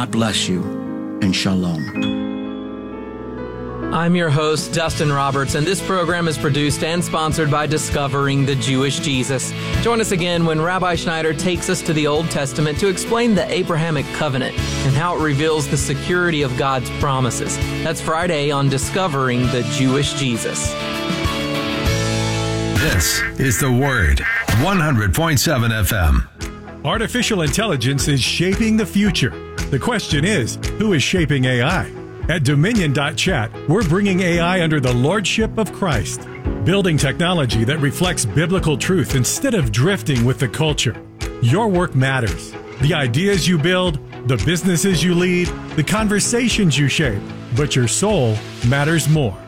God bless you, and shalom. I'm your host, Dustin Roberts, and this program is produced and sponsored by Discovering the Jewish Jesus. Join us again when Rabbi Schneider takes us to the Old Testament to explain the Abrahamic covenant and how it reveals the security of God's promises. That's Friday on Discovering the Jewish Jesus. This is The Word, 100.7 FM. Artificial intelligence is shaping the future. The question is, who is shaping AI? At Dominion.chat, we're bringing AI under the lordship of Christ, building technology that reflects biblical truth instead of drifting with the culture. Your work matters. The ideas you build, the businesses you lead, the conversations you shape, but your soul matters more.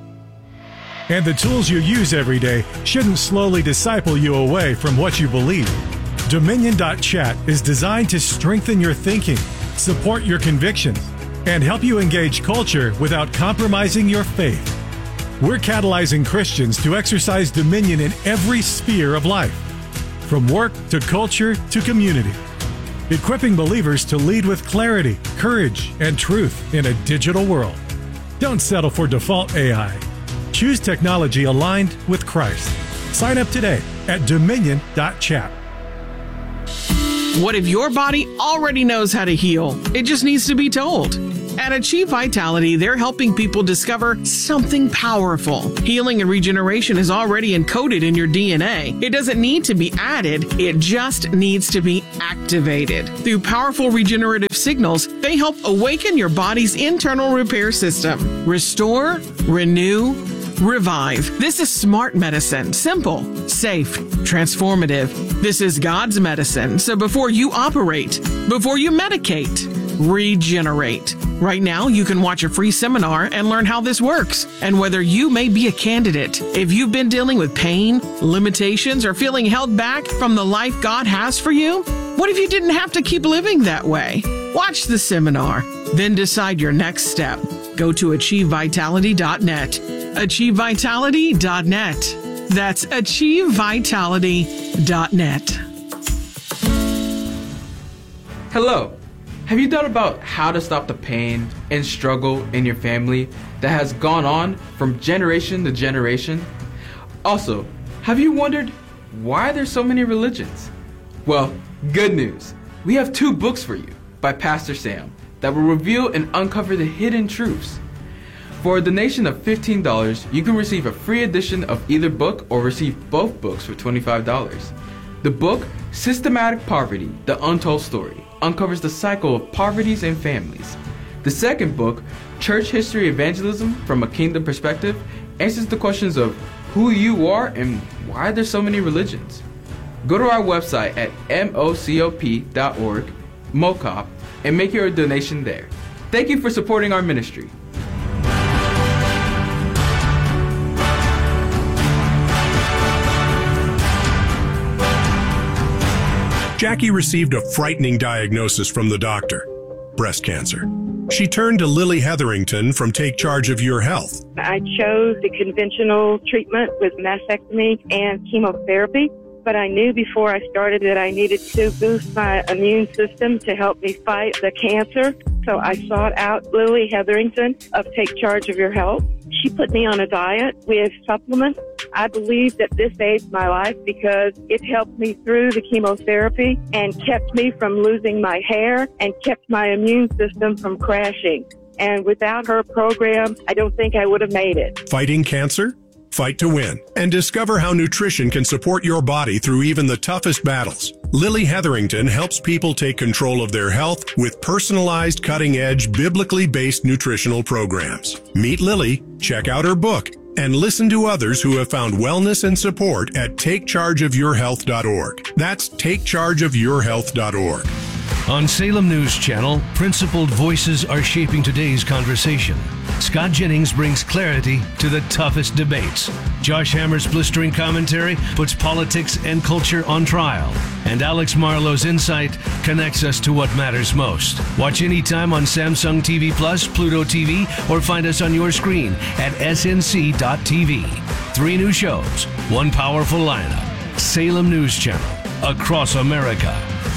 And the tools you use every day shouldn't slowly disciple you away from what you believe. Dominion.chat is designed to strengthen your thinking, support your convictions, and help you engage culture without compromising your faith. We're catalyzing Christians to exercise dominion in every sphere of life, from work to culture to community, equipping believers to lead with clarity, courage, and truth in a digital world. Don't settle for default AI. Choose technology aligned with Christ. Sign up today at Dominion.chat. What if your body already knows how to heal? It just needs to be told. At Achieve Vitality, they're helping people discover something powerful. Healing and regeneration is already encoded in your DNA. It doesn't need to be added, it just needs to be activated. Through powerful regenerative signals, they help awaken your body's internal repair system. Restore, renew, revive. This is smart medicine. Simple, safe, transformative. This is God's medicine. So before you operate, before you medicate, regenerate. Right now, you can watch a free seminar and learn how this works and whether you may be a candidate. If you've been dealing with pain, limitations, or feeling held back from the life God has for you, what if you didn't have to keep living that way? Watch the seminar, then decide your next step. Go to achievevitality.net. achievevitality.net. That's achievevitality.net. Hello. Have you thought about how to stop the pain and struggle in your family that has gone on from generation to generation? Also, have you wondered why there's so many religions? Well, good news. We have 2 books for you by Pastor Sam that will reveal and uncover the hidden truths. For a donation of $15, you can receive a free edition of either book or receive both books for $25. The book, Systematic Poverty, The Untold Story, uncovers the cycle of poverties and families. The second book, Church History Evangelism from a Kingdom Perspective, answers the questions of who you are and why there's so many religions. Go to our website at mocop.org, MOCOP, and make your donation there. Thank you for supporting our ministry. Jackie received a frightening diagnosis from the doctor, breast cancer. She turned to Lily Hetherington from Take Charge of Your Health. I chose the conventional treatment with mastectomy and chemotherapy, but I knew before I started that I needed to boost my immune system to help me fight the cancer. So I sought out Lily Hetherington of Take Charge of Your Health. She put me on a diet with supplements. I believe that this saved my life because it helped me through the chemotherapy and kept me from losing my hair and kept my immune system from crashing. And without her program, I don't think I would have made it. Fighting cancer? Fight to win. And discover how nutrition can support your body through even the toughest battles. Lily Hetherington helps people take control of their health with personalized, cutting-edge, biblically based nutritional programs. Meet Lily, check out her book, and listen to others who have found wellness and support at takechargeofyourhealth.org. That's takechargeofyourhealth.org. On Salem News Channel, principled voices are shaping today's conversation. Scott Jennings brings clarity to the toughest debates. Josh Hammer's blistering commentary puts politics and culture on trial. And Alex Marlowe's insight connects us to what matters most. Watch anytime on Samsung TV Plus, Pluto TV, or find us on your screen at snc.tv. 3 new shows, 1 powerful lineup. Salem News Channel, across America.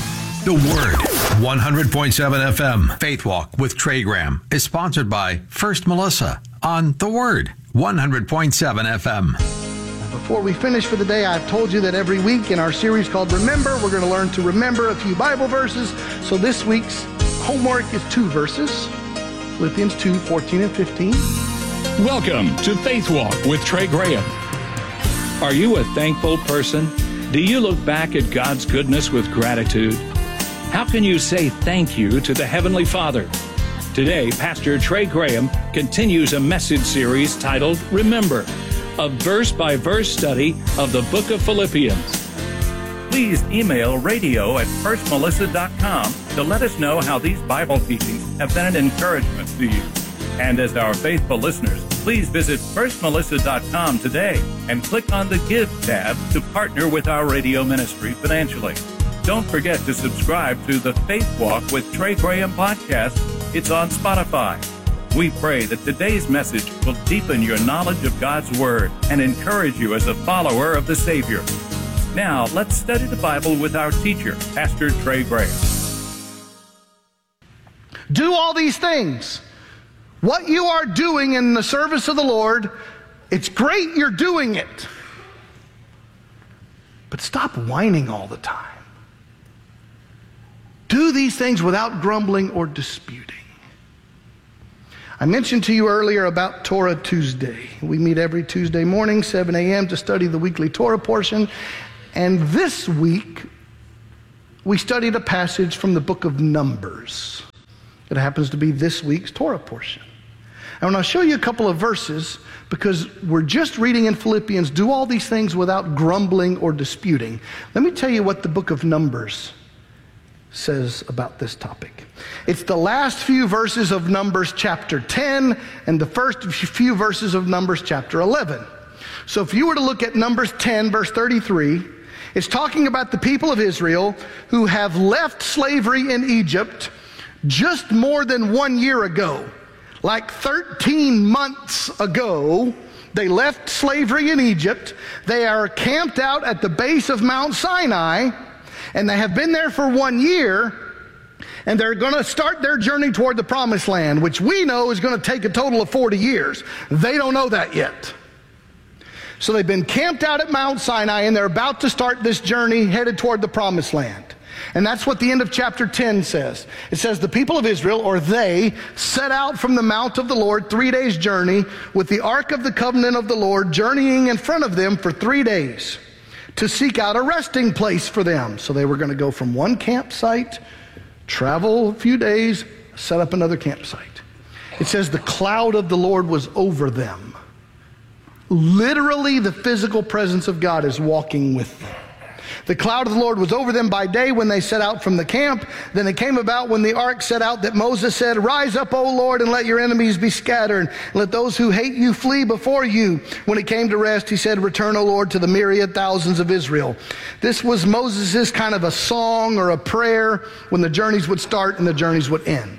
The Word, 100.7 FM. Faith Walk with Trey Graham is sponsored by First Melissa on The Word, 100.7 FM. Before we finish for the day, I've told you that every week in our series called Remember, we're going to learn to remember a few Bible verses. So this week's homework is 2 verses, Philippians 2, 14 and 15. Welcome to Faith Walk with Trey Graham. Are you a thankful person? Do you look back at God's goodness with gratitude? How can you say thank you to the Heavenly Father? Today, Pastor Trey Graham continues a message series titled Remember, a verse-by-verse study of the book of Philippians. Please email radio@firstmelissa.com to let us know how these Bible teachings have been an encouragement to you. And as our faithful listeners, please visit firstmelissa.com today and click on the Give tab to partner with our radio ministry financially. Don't forget to subscribe to the Faith Walk with Trey Graham podcast. It's on Spotify. We pray that today's message will deepen your knowledge of God's Word and encourage you as a follower of the Savior. Now, let's study the Bible with our teacher, Pastor Trey Graham. Do all these things. What you are doing in the service of the Lord, it's great you're doing it. But stop whining all the time. Do these things without grumbling or disputing. I mentioned to you earlier about Torah Tuesday. We meet every Tuesday morning, 7 a.m. to study the weekly Torah portion. And this week, we studied a passage from the book of Numbers. It happens to be this week's Torah portion. And I'll show you a couple of verses because we're just reading in Philippians, do all these things without grumbling or disputing. Let me tell you what the book of Numbers says about this topic. It's the last few verses of Numbers chapter 10 and the first few verses of Numbers chapter 11. So if you were to look at Numbers 10 verse 33, it's talking about the people of Israel who have left slavery in Egypt just more than 1 year ago. Like 13 months ago, they left slavery in Egypt. They are camped out at the base of Mount Sinai, and they have been there for 1 year, and they're going to start their journey toward the Promised Land, which we know is going to take a total of 40 years. They don't know that yet. So they've been camped out at Mount Sinai, and they're about to start this journey headed toward the Promised Land. And that's what the end of chapter 10 says. It says, the people of Israel, or they, set out from the mount of the Lord 3 days' journey with the ark of the covenant of the Lord journeying in front of them for 3 days to seek out a resting place for them. So they were going to go from one campsite, travel a few days, set up another campsite. It says the cloud of the Lord was over them. Literally, the physical presence of God is walking with them. The cloud of the Lord was over them by day when they set out from the camp. Then it came about when the ark set out that Moses said, rise up, O Lord, and let your enemies be scattered. Let those who hate you flee before you. When it came to rest, he said, return, O Lord, to the myriad thousands of Israel. This was Moses' kind of a song or a prayer when the journeys would start and the journeys would end.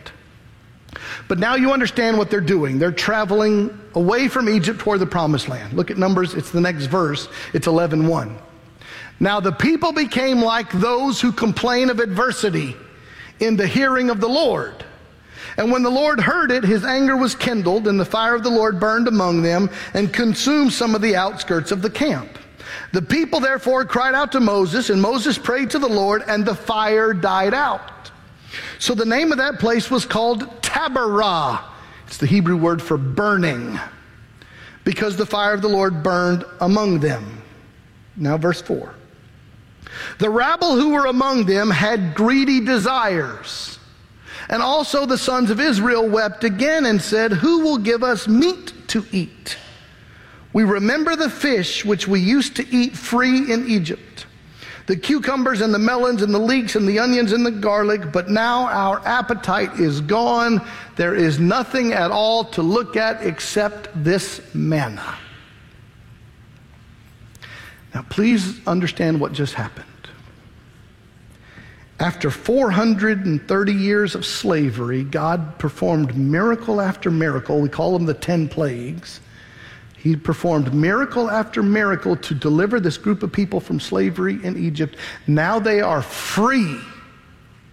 But now you understand what they're doing. They're traveling away from Egypt toward the Promised Land. Look at Numbers. It's the next verse. It's 11:1. Now the people became like those who complain of adversity in the hearing of the Lord. And when the Lord heard it, his anger was kindled, and the fire of the Lord burned among them and consumed some of the outskirts of the camp. The people therefore cried out to Moses, and Moses prayed to the Lord, and the fire died out. So the name of that place was called Taberah. It's the Hebrew word for burning, because the fire of the Lord burned among them. Now verse 4. The rabble who were among them had greedy desires. And also the sons of Israel wept again and said, who will give us meat to eat? We remember the fish which we used to eat free in Egypt, the cucumbers and the melons and the leeks and the onions and the garlic, but now our appetite is gone. There is nothing at all to look at except this manna. Now, please understand what just happened. After 430 years of slavery, God performed miracle after miracle. We call them the 10 plagues. He performed miracle after miracle to deliver this group of people from slavery in Egypt. Now they are free.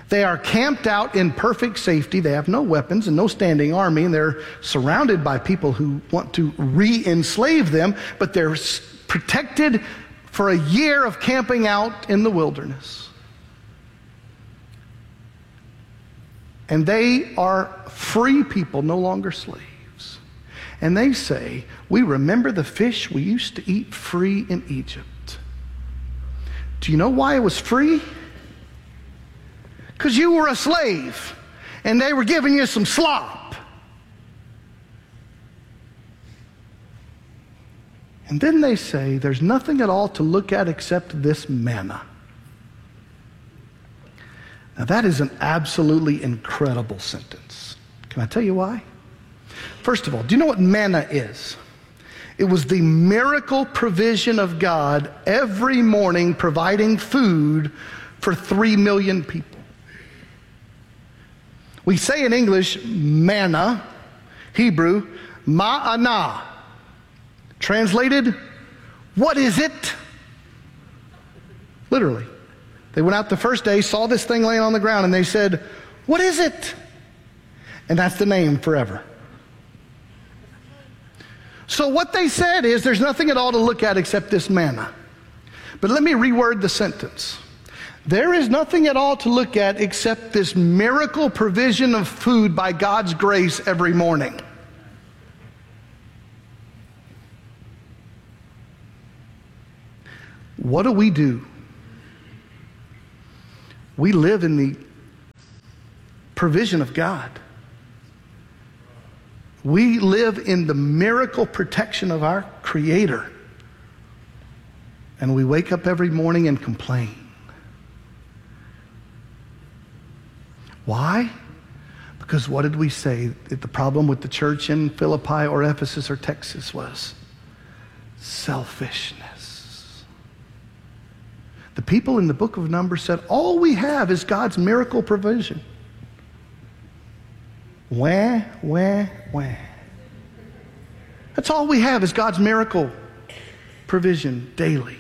They are camped out in perfect safety. They have no weapons and no standing army, and they're surrounded by people who want to re-enslave them, but they're protected for a year of camping out in the wilderness. And they are free people, no longer slaves. And they say, we remember the fish we used to eat free in Egypt. Do you know why it was free? Because you were a slave, and they were giving you some slop. And then they say, there's nothing at all to look at except this manna. Now that is an absolutely incredible sentence. Can I tell you why? First of all, do you know what manna is? It was the miracle provision of God every morning providing food for 3 million people. We say in English, manna, Hebrew, ma'ana. Translated, what is it? Literally. They went out the first day, saw this thing laying on the ground, and they said, what is it? And that's the name forever. So what they said is, there's nothing at all to look at except this manna. But let me reword the sentence. There is nothing at all to look at except this miracle provision of food by God's grace every morning. What do? We live in the provision of God. We live in the miracle protection of our Creator. And we wake up every morning and complain. Why? Because what did we say that the problem with the church in Philippi or Ephesus or Texas was? Selfishness. The people in the book of Numbers said, all we have is God's miracle provision. Wah. That's all we have is God's miracle provision daily.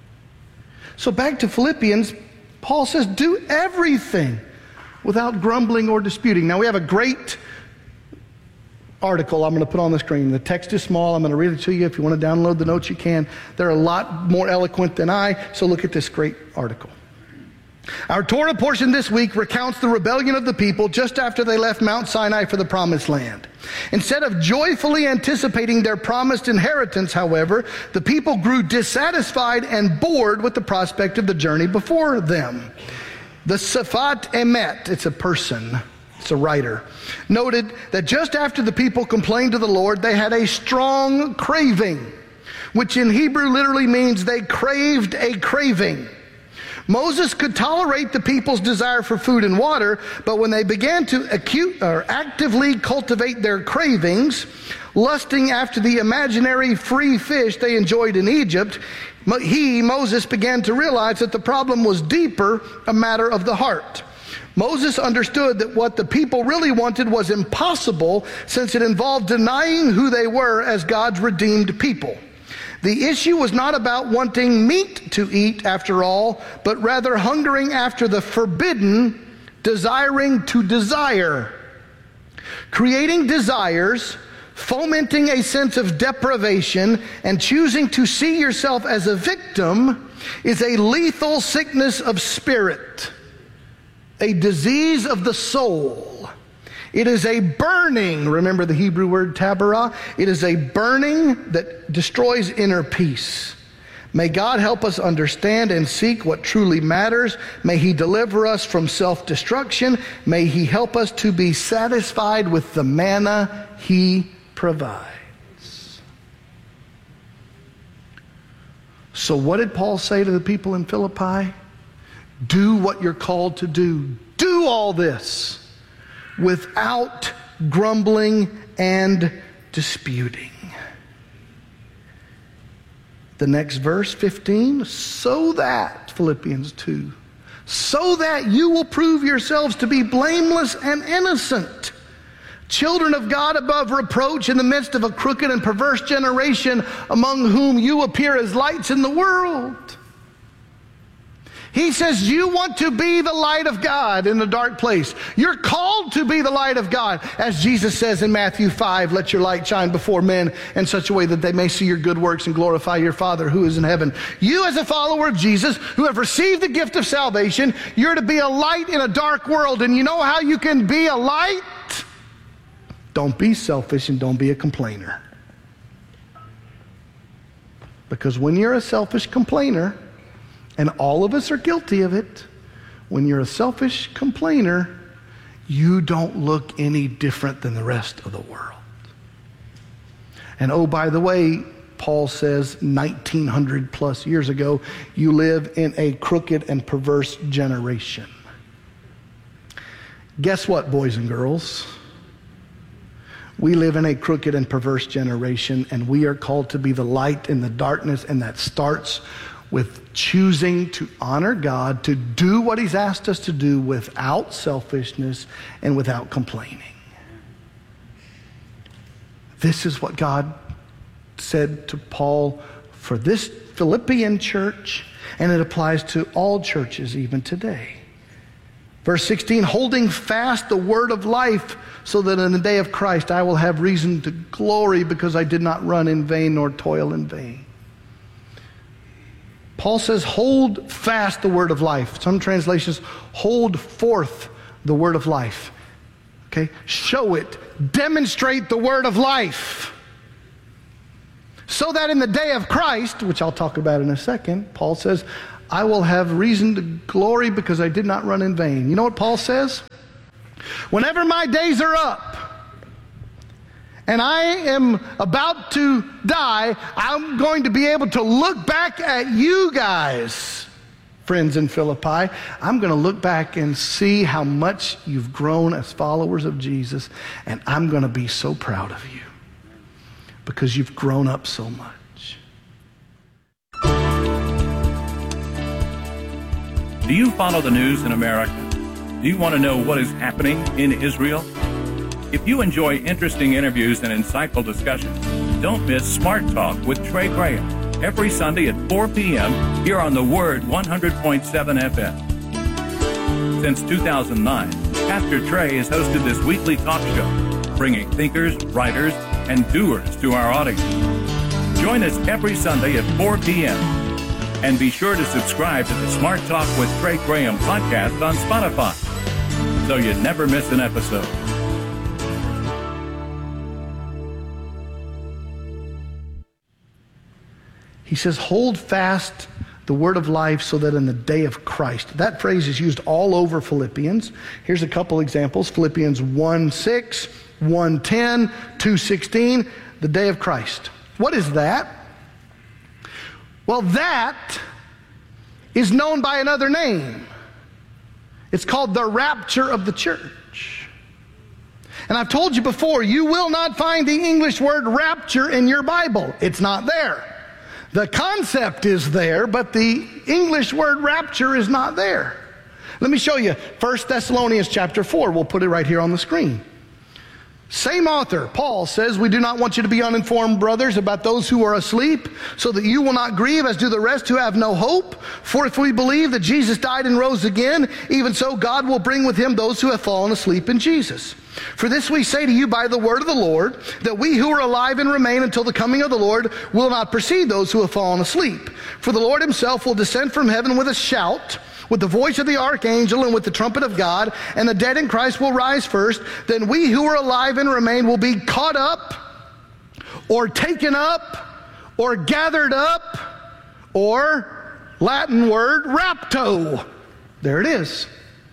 So back to Philippians, Paul says, do everything without grumbling or disputing. Now we have a great article I'm going to put on the screen. The text is small. I'm going to read it to you. If you want to download the notes, you can. They're a lot more eloquent than I, so look at this great article. Our Torah portion this week recounts the rebellion of the people just after they left Mount Sinai for the Promised Land. Instead of joyfully anticipating their promised inheritance, however, the people grew dissatisfied and bored with the prospect of the journey before them. The Safat Emet, it's a person, it's a writer, noted that just after the people complained to the Lord, they had a strong craving, which in Hebrew literally means they craved a craving. Moses could tolerate the people's desire for food and water, but when they began to actively cultivate their cravings, lusting after the imaginary free fish they enjoyed in Egypt, Moses, began to realize that the problem was deeper, a matter of the heart. Moses understood that what the people really wanted was impossible, since it involved denying who they were as God's redeemed people. The issue was not about wanting meat to eat, after all, but rather hungering after the forbidden, desiring to desire. Creating desires, fomenting a sense of deprivation, and choosing to see yourself as a victim is a lethal sickness of spirit, a disease of the soul. It is a burning, remember the Hebrew word taberah? It is a burning that destroys inner peace. May God help us understand and seek what truly matters. May He deliver us from self-destruction. May He help us to be satisfied with the manna He provides. So what did Paul say to the people in Philippi? Do what you're called to do. Do all this without grumbling and disputing. The next verse, 15, so that, Philippians 2, so that you will prove yourselves to be blameless and innocent, children of God above reproach in the midst of a crooked and perverse generation, among whom you appear as lights in the world. He says you want to be the light of God in the dark place. You're called to be the light of God. As Jesus says in Matthew 5, let your light shine before men in such a way that they may see your good works and glorify your Father who is in heaven. You as a follower of Jesus who have received the gift of salvation, you're to be a light in a dark world. And you know how you can be a light? Don't be selfish and don't be a complainer. Because when you're a selfish complainer, and all of us are guilty of it, when you're a selfish complainer, you don't look any different than the rest of the world. And oh, by the way, Paul says 1900 plus years ago, you live in a crooked and perverse generation. Guess what, boys and girls? We live in a crooked and perverse generation, and we are called to be the light in the darkness, and that starts with choosing to honor God, to do what He's asked us to do without selfishness and without complaining. This is what God said to Paul for this Philippian church, and it applies to all churches even today. Verse 16, holding fast the word of life, so that in the day of Christ I will have reason to glory, because I did not run in vain nor toil in vain. Paul says, hold fast the word of life. Some translations, hold forth the word of life. Okay? Show it. Demonstrate the word of life. So that in the day of Christ, which I'll talk about in a second, Paul says, I will have reason to glory because I did not run in vain. You know what Paul says? Whenever my days are up, and I am about to die, I'm going to be able to look back at you guys, friends in Philippi. I'm going to look back and see how much you've grown as followers of Jesus, and I'm going to be so proud of you because you've grown up so much. Do you follow the news in America? Do you want to know what is happening in Israel? If you enjoy interesting interviews and insightful discussions, don't miss Smart Talk with Trey Graham every Sunday at 4 p.m. here on The Word 100.7 FM. Since 2009, Pastor Trey has hosted this weekly talk show, bringing thinkers, writers, and doers to our audience. Join us every Sunday at 4 p.m. And be sure to subscribe to the Smart Talk with Trey Graham podcast on Spotify, so you never miss an episode. He says, hold fast the word of life so that in the day of Christ. That phrase is used all over Philippians. Here's a couple examples. Philippians 1:6, 1:10, 2:16, the day of Christ. What is that? Well, that is known by another name. It's called the rapture of the church. And I've told you before, you will not find the English word rapture in your Bible. It's not there. The concept is there, but the English word rapture is not there. Let me show you 1 Thessalonians chapter 4. We'll put it right here on the screen. Same author, Paul, says, we do not want you to be uninformed, brothers, about those who are asleep, so that you will not grieve as do the rest who have no hope. For if we believe that Jesus died and rose again, even so God will bring with him those who have fallen asleep in Jesus. For this we say to you by the word of the Lord, that we who are alive and remain until the coming of the Lord will not precede those who have fallen asleep. For the Lord himself will descend from heaven with a shout, with the voice of the archangel and with the trumpet of God, and the dead in Christ will rise first. Then we who are alive and remain will be caught up, or taken up, or gathered up, or Latin word, rapto. There it is.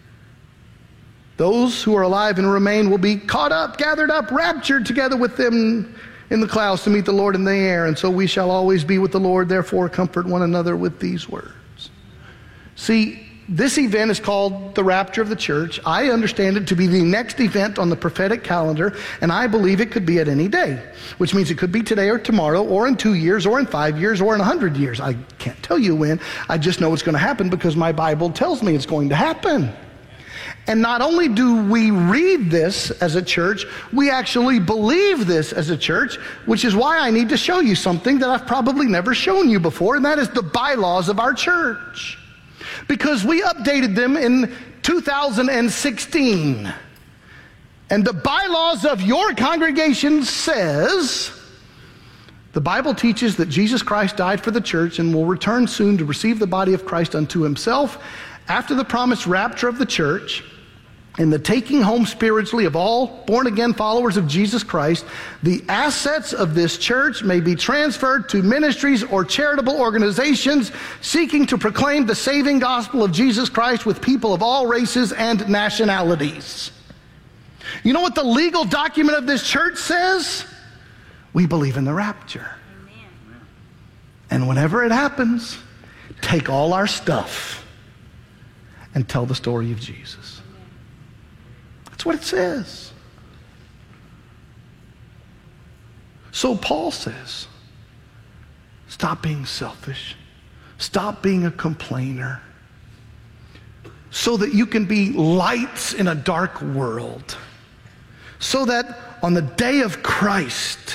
Those who are alive and remain will be caught up, gathered up, raptured together with them in the clouds to meet the Lord in the air. And so we shall always be with the Lord. Therefore, comfort one another with these words. See, this event is called the rapture of the church. I understand it to be the next event on the prophetic calendar, and I believe it could be at any day, which means it could be today or tomorrow or in 2 years or in 5 years or in 100 years. I can't tell you when. I just know it's going to happen because my Bible tells me it's going to happen. And not only do we read this as a church, we actually believe this as a church, which is why I need to show you something that I've probably never shown you before, and that is the bylaws of our church. because we updated them in 2016. And the bylaws of your congregation says, the Bible teaches that Jesus Christ died for the church and will return soon to receive the body of Christ unto himself after the promised rapture of the church and the taking home spiritually of all born-again followers of Jesus Christ. The assets of this church may be transferred to ministries or charitable organizations seeking to proclaim the saving gospel of Jesus Christ with people of all races and nationalities. You know what the legal document of this church says? We believe in the rapture. Amen. And whenever it happens, take all our stuff and tell the story of Jesus. Amen. That's what it says. So Paul says, stop being selfish. Stop being a complainer, so that you can be lights in a dark world. So that on the day of Christ,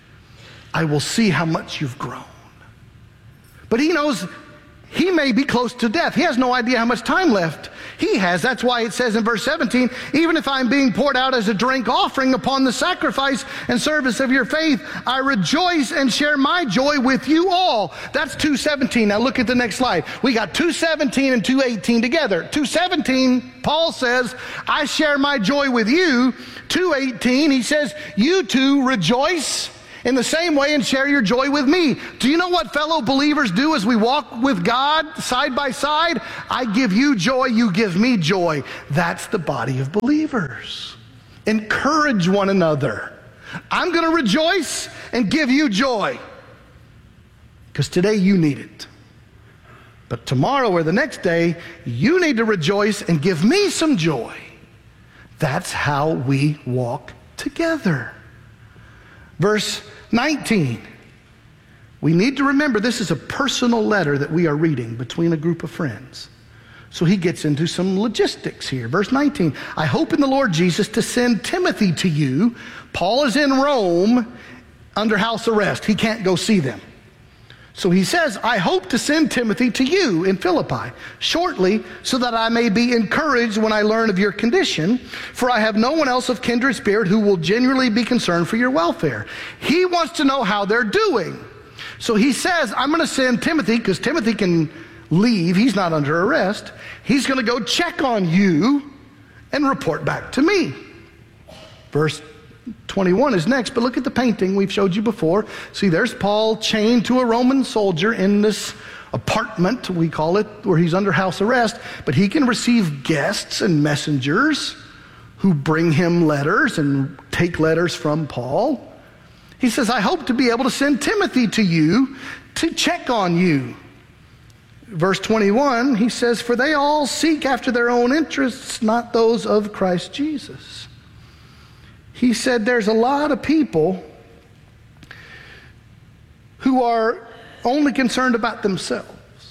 I will see how much you've grown. But he knows he may be close to death. He has no idea how much time left he has. That's why it says in verse 17, even if I'm being poured out as a drink offering upon the sacrifice and service of your faith, I rejoice and share my joy with you all. That's 2:17. Now look at the next slide. We got 2:17 and 2:18 together. 2:17, Paul says, I share my joy with you. 2:18, he says, you too rejoice in the same way and share your joy with me. Do you know what fellow believers do as we walk with God side by side? I give you joy, you give me joy. That's the body of believers. Encourage one another. I'm going to rejoice and give you joy, because today you need it. But tomorrow or the next day, you need to rejoice and give me some joy. That's how we walk together. Verse 19. We need to remember this is a personal letter that we are reading between a group of friends. So he gets into some logistics here. Verse 19. I hope in the Lord Jesus to send Timothy to you. Paul is in Rome under house arrest. He can't go see them. So he says, I hope to send Timothy to you in Philippi shortly, so that I may be encouraged when I learn of your condition, for I have no one else of kindred spirit who will genuinely be concerned for your welfare. He wants to know how they're doing. So he says, I'm going to send Timothy, because Timothy can leave. He's not under arrest. He's going to go check on you and report back to me. Verse 21 is next, but look at the painting we've showed you before. See, there's Paul chained to a Roman soldier in this apartment, we call it, where he's under house arrest, but he can receive guests and messengers who bring him letters and take letters from Paul. He says, I hope to be able to send Timothy to you to check on you. Verse 21, he says, for they all seek after their own interests, not those of Christ Jesus. He said there's a lot of people who are only concerned about themselves.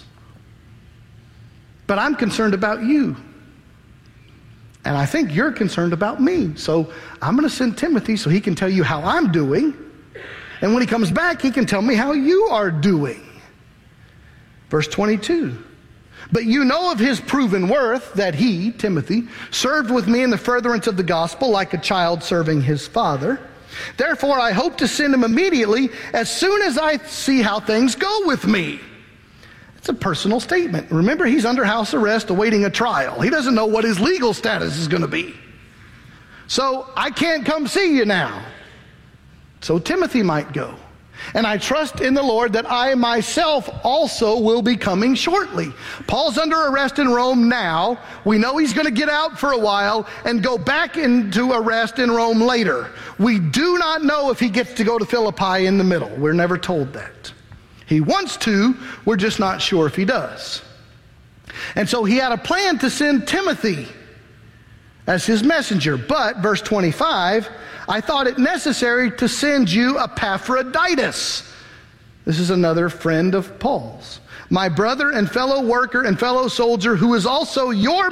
But I'm concerned about you. And I think you're concerned about me. So I'm going to send Timothy so he can tell you how I'm doing. And when he comes back, he can tell me how you are doing. Verse 22. But you know of his proven worth, that he, Timothy, served with me in the furtherance of the gospel like a child serving his father. Therefore, I hope to send him immediately as soon as I see how things go with me. It's a personal statement. Remember, he's under house arrest awaiting a trial. He doesn't know what his legal status is going to be. So I can't come see you now. So Timothy might go. And I trust in the Lord that I myself also will be coming shortly. Paul's under arrest in Rome now. We know he's going to get out for a while and go back into arrest in Rome later. We do not know if he gets to go to Philippi in the middle. We're never told that. He wants to, we're just not sure if he does. And so he had a plan to send Timothy as his messenger. But, verse 25, I thought it necessary to send you Epaphroditus. This is another friend of Paul's. My brother and fellow worker and fellow soldier, who is also your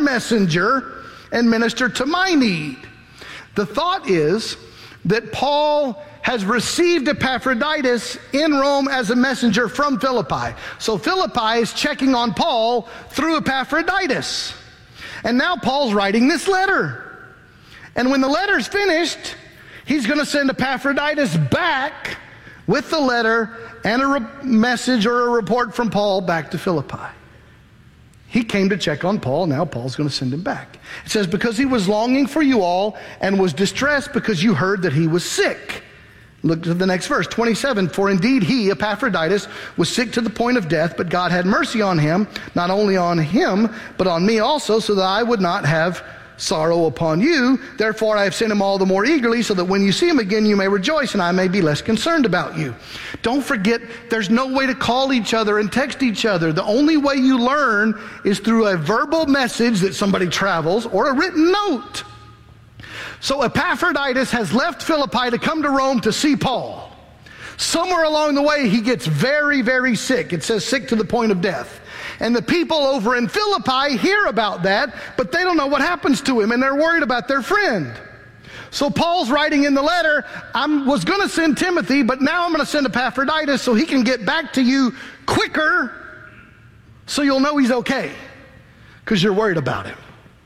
messenger and minister to my need. The thought is that Paul has received Epaphroditus in Rome as a messenger from Philippi. So Philippi is checking on Paul through Epaphroditus. And now Paul's writing this letter. And when the letter's finished, he's going to send Epaphroditus back with the letter and a message or a report from Paul back to Philippi. He came to check on Paul. Now Paul's going to send him back. It says, because he was longing for you all and was distressed because you heard that he was sick. Look to the next verse, 27. For indeed he, Epaphroditus, was sick to the point of death, but God had mercy on him, not only on him, but on me also, so that I would not have sorrow upon you. Therefore I have sent him all the more eagerly, so that when you see him again you may rejoice, and I may be less concerned about you. Don't forget, there's no way to call each other and text each other. The only way you learn is through a verbal message that somebody travels or a written note. So Epaphroditus has left Philippi to come to Rome to see Paul. Somewhere along the way, he gets very, very sick. It says sick to the point of death. And the people over in Philippi hear about that, but they don't know what happens to him, and they're worried about their friend. So Paul's writing in the letter, I was going to send Timothy, but now I'm going to send Epaphroditus so he can get back to you quicker so you'll know he's okay, because you're worried about him.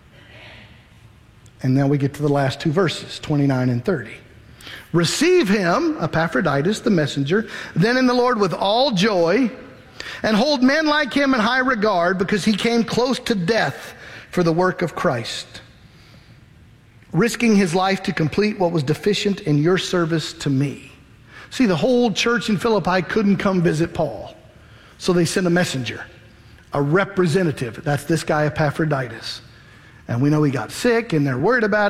And now we get to the last two verses, 29 and 30. Receive him, Epaphroditus, the messenger, then in the Lord with all joy, and hold men like him in high regard, because he came close to death for the work of Christ, risking his life to complete what was deficient in your service to me. See, the whole church in Philippi couldn't come visit Paul, so they sent a messenger, a representative. That's this guy Epaphroditus. And we know he got sick, and they're worried about it.